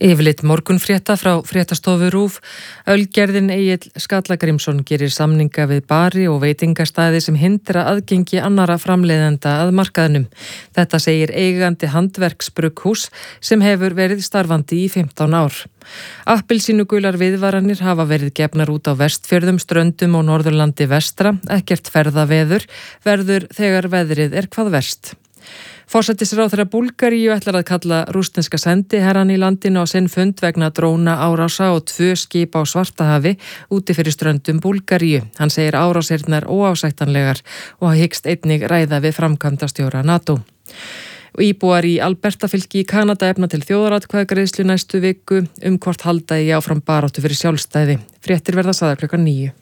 Yfirlit morgunfrétta frá fréttastofu RÚV. Ölgerðin Egill Skallagrímsson gerir samninga við bari og veitingastæði sem hindra aðgengi annara framleiðenda að markaðnum. Þetta segir eigandi handverksbrugghús sem hefur verið starfandi í 15 ár. Appelsínugular viðvaranir hafa verið gefnar út á Vestfjörðum, Ströndum og Norðurlandi vestra. Ekkert ferðaveður verður þegar veðrið er hvað verst. Forsætisráðherra Búlgaríu ætlar að kalla rússneska sendiherrann í landinu á sinn fund vegna dróna árása og 2 skip á Svartahafi úti fyrir ströndum Búlgaríu. Hann segir árásirnar óásættanlegar og hyggst einnig ræða við framkvæmdastjóra NATO. Íbúar í Albertafylki í Kanada efna til þjóðaratkvæðagreiðslu næstu viku hvort halda í áfram baráttu fyrir sjálfstæði. Fréttir verða sagðar klukkan 9.